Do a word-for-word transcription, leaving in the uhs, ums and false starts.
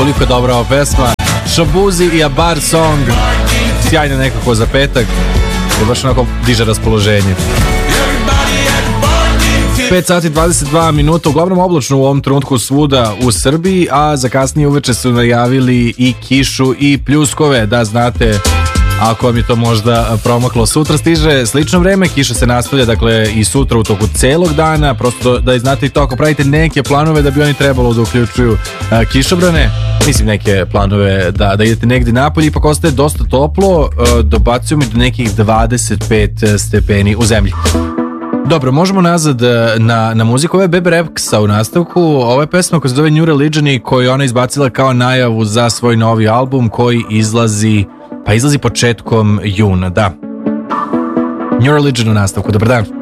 koliko je dobra ova pesma. Shabuzi i A Bar Song. Sjajno nekako za petak. Je baš onako diže raspoloženje. pet sati dvadeset dva minuta, uglavnom oblačno u ovom trenutku svuda u Srbiji, a za kasnije uveče su najavili i kišu i pljuskove, da znate ako vam je to možda promaklo. Sutra stiže slično vreme, kiša se nastavlja dakle i sutra u toku celog dana, prosto da znate i to ako pravite neke planove da bi oni trebalo da uključuju a, kišobrane, mislim neke planove da, da idete negdje napolje, ipak ostaje dosta toplo, a, dobacuju mi do nekih dvadeset pet stepeni u zemlji. Dobro, možemo nazad na, na muziku. Ovo je Bebe Rexha u nastavku. Ovo je pesma koja se zove New Religion i koju ona izbacila kao najavu za svoj novi album koji izlazi, pa izlazi početkom juna, da. New Religion u nastavku, dobar dan.